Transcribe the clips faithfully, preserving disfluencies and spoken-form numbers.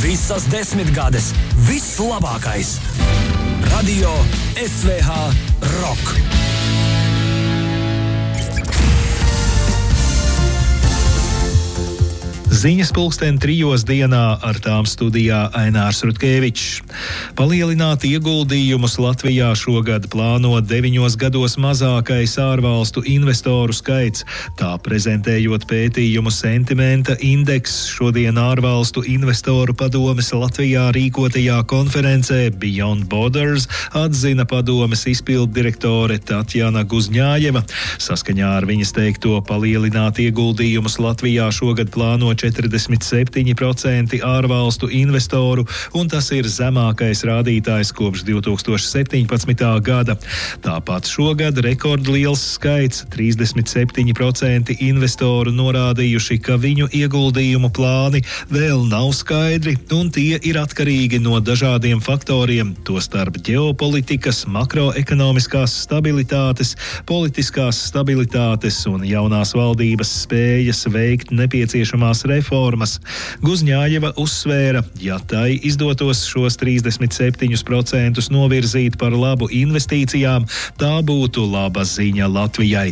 Visas desmitgades, viss labākais. Radio S V H Rock. Ziņas pulksten trijos dienā, ar tām studijā Ainārs Rutkevičs. Palielināt ieguldījumus Latvijā šogad plāno deviņos gados mazākais ārvalstu investoru skaits. Tā prezentējot pētījumu Sentimenta indeks, šodien ārvalstu investoru padomes Latvijā rīkotajā konferencē Beyond Borders atzina padomes izpilddirektore Tatjana Guzņājeva. Saskaņā ar viņas teikto, palielināt ieguldījumus Latvijā šogad plāno četrdesmit septiņi procenti ārvalstu investoru, un tas ir zemākais rādītājs kopš divi tūkstoši septiņpadsmitā gada. Tāpat šogad rekordliels skaits - trīsdesmit septiņi procenti investoru norādījuši, ka viņu ieguldījumu plāni vēl nav skaidri, un tie ir atkarīgi no dažādiem faktoriem, tostarp ģeopolitikas, makroekonomiskās stabilitātes, politiskās stabilitātes un jaunās valdības spējas veikt nepieciešamās reformas. Guzņājeva uzsvēra, ja tai izdotos šos trīsdesmit septiņus procentus novirzīt par labu investīcijām, tā būtu laba ziņa Latvijai.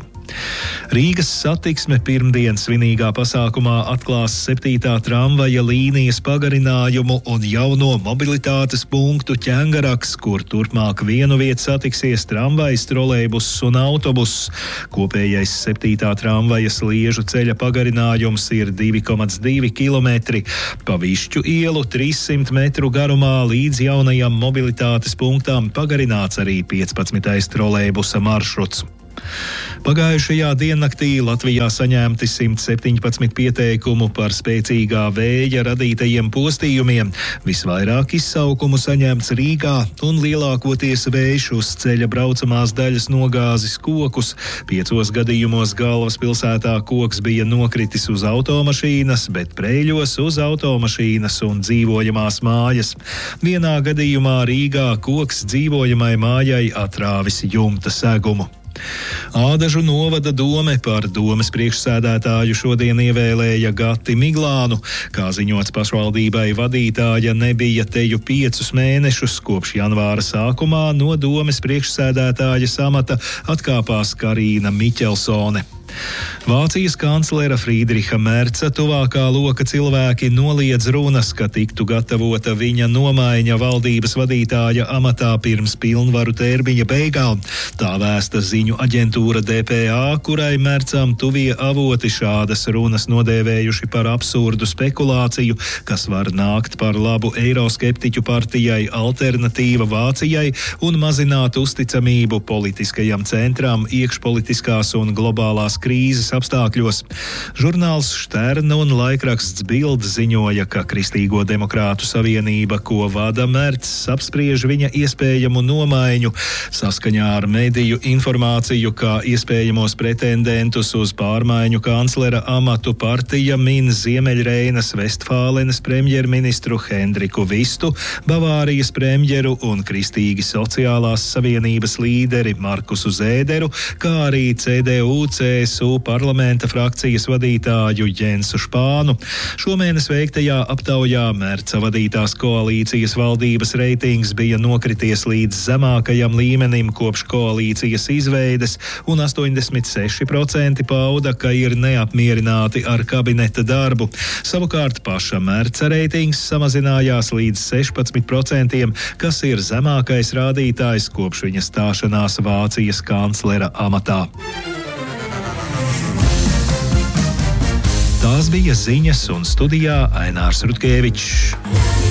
Rīgas satiksme pirmdien svinīgā pasākumā atklās septītā tramvaja līnijas pagarinājumu un jauno mobilitātes punktu Ķengaraks, kur turpmāk vienu vietu satiksies tramvajs, trolejbuss un autobuss. Kopējais septītā tramvaja sliežu ceļa pagarinājums ir divi komats divi kilometri. Pa Višķu ielu trīssimt metru garumā līdz jaunajam mobilitātes punktam pagarināts arī piecpadsmitais trolejbusa maršruts. Pagājušajā diennaktī Latvijā saņemti simt septiņpadsmit pieteikumu par spēcīgā vēja radītajiem postījumiem. Visvairāk izsaukumu saņemts Rīgā, un lielākoties vējš uz ceļa braucamās daļas nogāzis kokus. Piecos gadījumos galvaspilsētā koks bija nokritis uz automašīnas, bet Preiļos uz automašīnas un dzīvojamās mājas. Vienā gadījumā Rīgā koks dzīvojamai mājai atrāvis jumta segumu. Ādažu novada dome par domes priekšsēdētāju šodien ievēlēja Gati Miglānu. Kā ziņots, pašvaldībai vadītāja nebija teju piecus mēnešus, kopš janvāra sākumā no domes priekšsēdētāja amata atkāpās Karīna Miķelsone. Vācijas kanclera Friedriha Merca tuvākā loka cilvēki noliedz runas, ka tiktu gatavota viņa nomaiņa valdības vadītāja amatā pirms pilnvaru termiņa beigām. Tā vēsta ziņu aģentūra D P A, kurai Mercam tuvie avoti šādas runas nodēvējuši par absurdu spekulāciju, kas var nākt par labu eiroskeptiķu partijai Alternatīva Vācijai un mazināt uzticamību politiskajam centram iekšpolitiskās un globālās krīzes apstākļos. Žurnāls Šterna un laikraksts Bild ziņoja, ka Kristīgo demokrātu savienība, ko vada Mercs, apspriež viņa iespējamu nomaiņu. Saskaņā ar mediju informāciju, kā iespējamos pretendentus uz pārmaiņu kanclera amatu partija min Ziemeļreinas Vestfālenes premjerministru Hendriku Vistu, Bavārijas premjeru un Kristīgi sociālās savienības līderi Markusu Zēderu, kā arī C D U C S U parlamenta frakcijas vadītāju Jensu Špānu. Šomēnes veiktajā aptaujā Merca vadītās koalīcijas valdības reitings bija nokrities līdz zemākajam līmenim kopš koalīcijas izveides, un astoņdesmit seši procenti pauda, ka ir neapmierināti ar kabineta darbu. Savukārt paša Merca reitings samazinājās līdz sešpadsmit procentiem, kas ir zemākais rādītājs kopš viņa stāšanās Vācijas kanclera amatā. Tās bija ziņas, un studijā Ainārs Rutkevičs.